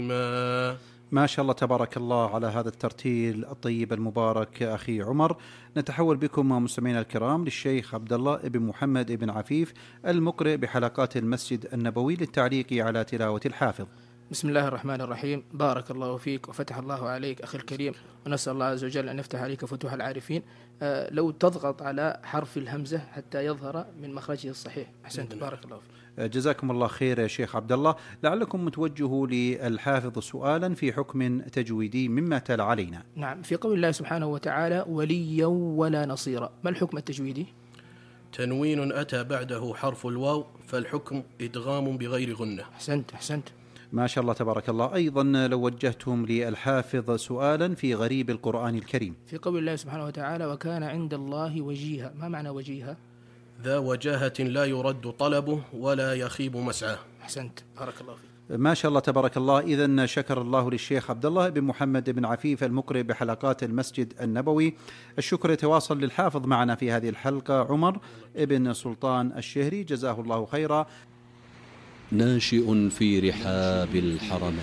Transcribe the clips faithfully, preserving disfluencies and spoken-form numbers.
ما ما شاء الله تبارك الله على هذا الترتيل الطيب المبارك أخي عمر. نتحول بكم مستمعينا الكرام للشيخ عبد الله بن محمد بن عفيف المقرئ بحلقات المسجد النبوي للتعليق على تلاوة الحافظ. بسم الله الرحمن الرحيم. بارك الله فيك وفتح الله عليك أخي الكريم، ونسأل الله عز وجل أن يفتح عليك فتوح العارفين. آه لو تضغط على حرف الهمزة حتى يظهر من مخرجه الصحيح. أحسنت، بارك الله فيك. جزاكم الله خير يا شيخ عبد الله. لعلكم متوجهوا للحافظ سؤالا في حكم تجويدي مما تلا علينا. نعم، في قول الله سبحانه وتعالى وليا ولا نصيرا، ما الحكم التجويدي؟ تنوين أتى بعده حرف الواو فالحكم إدغام بغير غنة. أحسنت أحسنت ما شاء الله تبارك الله. أيضا لو وجهتم للحافظ سؤالا في غريب القرآن الكريم، في قول الله سبحانه وتعالى وكان عند الله وجيها، ما معنى وجيها؟ ذا وجاهة لا يرد طلبه ولا يخيب مسعاه. أحسنت، بارك الله فيك. ما شاء الله تبارك الله. إذن شكر الله للشيخ عبد الله بن محمد بن عفيف المقرئ بحلقات المسجد النبوي. الشكر يتواصل للحافظ معنا في هذه الحلقة عمر ابن سلطان الشهري، جزاه الله خيرا. ناشئ في رحاب الحرمين.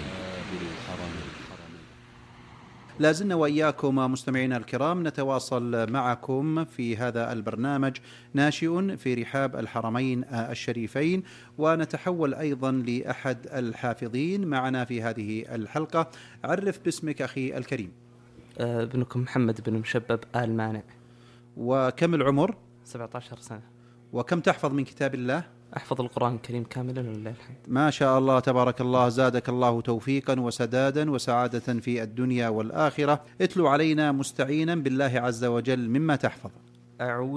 لازلنا وإياكم مستمعينا الكرام نتواصل معكم في هذا البرنامج ناشئ في رحاب الحرمين الشريفين، ونتحول أيضا لأحد الحافظين معنا في هذه الحلقة. عرف باسمك أخي الكريم. ابنكم محمد بن مشبب آل مانع. وكم العمر؟ سبعة عشر سنة. وكم تحفظ من كتاب الله؟ أحفظ القرآن الكريم كاملا ولله الحمد. ما شاء الله تبارك الله. زادك الله توفيقا وسدادا وسعادة في الدنيا والآخرة. اتلو علينا مستعينا بالله عز وجل مما تحفظ. أعوذ